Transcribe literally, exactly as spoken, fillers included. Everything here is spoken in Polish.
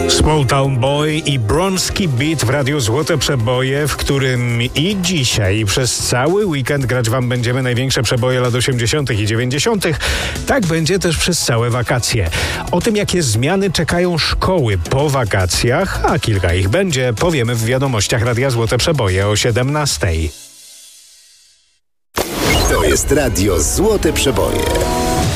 Small Town Boy i Bronski Beat w Radiu Złote Przeboje, w którym i dzisiaj i przez cały weekend grać wam będziemy największe przeboje lat osiemdziesiątych i dziewięćdziesiątych. Tak będzie też przez całe wakacje. O tym, jakie zmiany czekają szkoły po wakacjach, a kilka ich będzie, powiemy w wiadomościach Radia Złote Przeboje o siedemnastej. To jest Radio Złote Przeboje.